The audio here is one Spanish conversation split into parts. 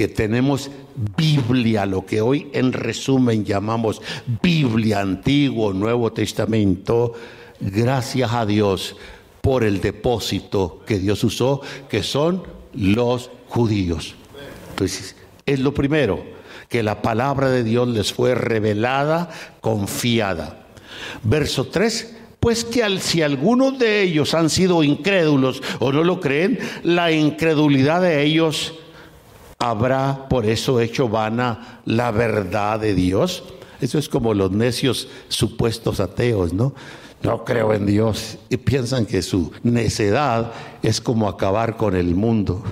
que tenemos Biblia, lo que hoy en resumen llamamos Biblia, Antiguo, Nuevo Testamento, gracias a Dios por el depósito que Dios usó, que son los judíos. Entonces, es lo primero, que la palabra de Dios les fue revelada, confiada. Verso 3, pues que si algunos de ellos han sido incrédulos o no lo creen, la incredulidad de ellos habrá por eso hecho vana la verdad de Dios. Eso es como los necios supuestos ateos, ¿no? No creo en Dios y piensan que su necedad es como acabar con el mundo.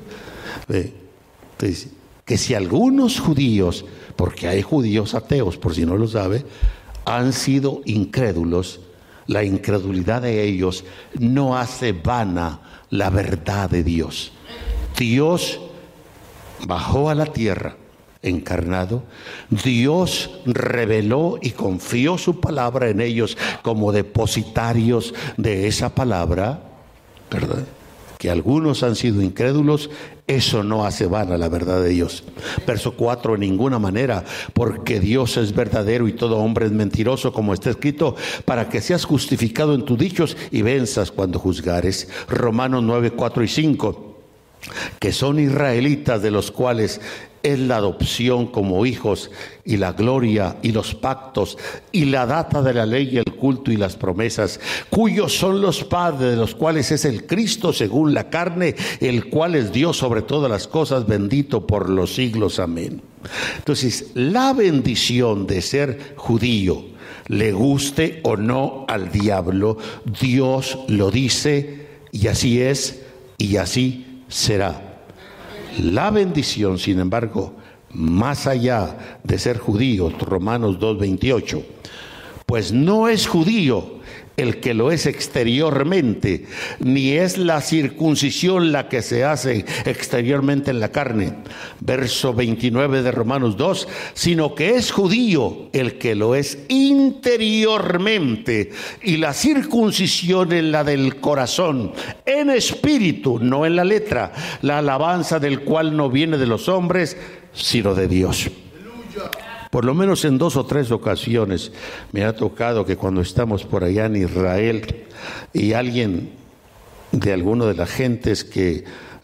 Entonces, que si algunos judíos, porque hay judíos ateos, por si no lo sabe, han sido incrédulos, la incredulidad de ellos no hace vana la verdad de Dios. Dios bajó a la tierra encarnado, Dios reveló y confió su palabra en ellos como depositarios de esa palabra, ¿verdad? Que algunos han sido incrédulos, eso no hace vana la verdad de Dios. Verso 4, en ninguna manera, porque Dios es verdadero y todo hombre es mentiroso, como está escrito, para que seas justificado en tus dichos y venzas cuando juzgares. Romanos 9, 4 y 5, que son israelitas, de los cuales es la adopción como hijos y la gloria y los pactos y la data de la ley y el culto y las promesas, cuyos son los padres, de los cuales es el Cristo según la carne, el cual es Dios sobre todas las cosas, bendito por los siglos. Amén. Entonces, la bendición de ser judío, le guste o no al diablo, Dios lo dice y así es y así será. La bendición, sin embargo, más allá de ser judío, Romanos 2:28, pues no es judío el que lo es exteriormente, ni es la circuncisión la que se hace exteriormente en la carne. Verso 29 de Romanos 2, sino que es judío el que lo es interiormente, y la circuncisión es la del corazón, en espíritu, no en la letra, la alabanza del cual no viene de los hombres, sino de Dios. Por lo menos en 2 o 3 ocasiones me ha tocado que cuando estamos por allá en Israel y alguien de alguno de las gentes que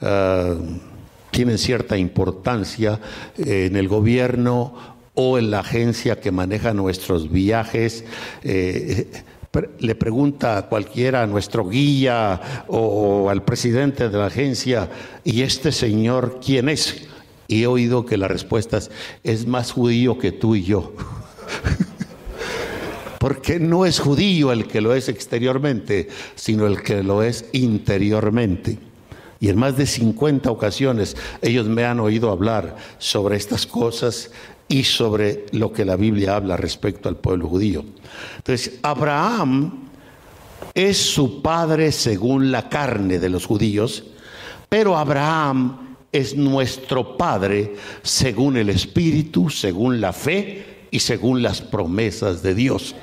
tienen cierta importancia en el gobierno o en la agencia que maneja nuestros viajes, le pregunta a cualquiera, a nuestro guía o al presidente de la agencia, ¿y este señor quién es? Y he oído que la respuesta es más judío que tú y yo. Porque no es judío el que lo es exteriormente, sino el que lo es interiormente. Y en más de 50 ocasiones ellos me han oído hablar sobre estas cosas y sobre lo que la Biblia habla respecto al pueblo judío. Entonces, Abraham es su padre según la carne de los judíos, pero Abraham es nuestro Padre según el Espíritu, según la fe y según las promesas de Dios.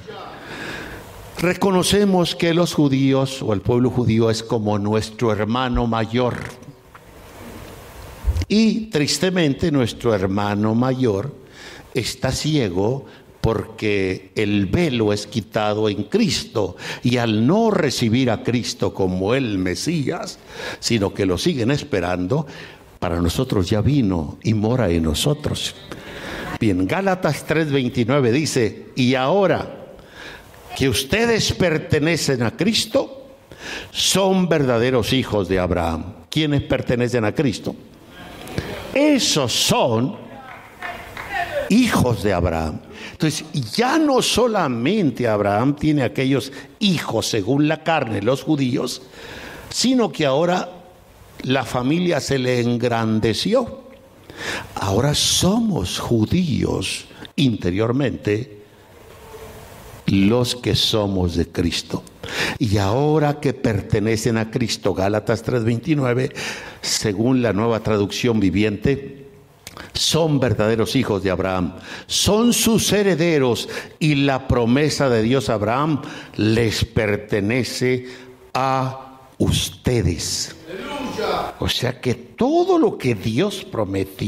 Reconocemos que los judíos o el pueblo judío es como nuestro hermano mayor. Y tristemente nuestro hermano mayor está ciego porque el velo es quitado en Cristo, y al no recibir a Cristo como el Mesías, sino que lo siguen esperando, para nosotros ya vino y mora en nosotros. Bien, Gálatas 3:29 dice, y ahora que ustedes pertenecen a Cristo, son verdaderos hijos de Abraham. ¿Quiénes pertenecen a Cristo? Esos son hijos de Abraham. Entonces, ya no solamente Abraham tiene aquellos hijos según la carne, los judíos, sino que ahora la familia se le engrandeció. Ahora somos judíos interiormente, los que somos de Cristo. Y ahora que pertenecen a Cristo, Gálatas 3:29, según la Nueva Traducción Viviente, son verdaderos hijos de Abraham, son sus herederos, y la promesa de Dios a Abraham les pertenece a ustedes. ¡Aleluya! O sea que todo lo que Dios prometió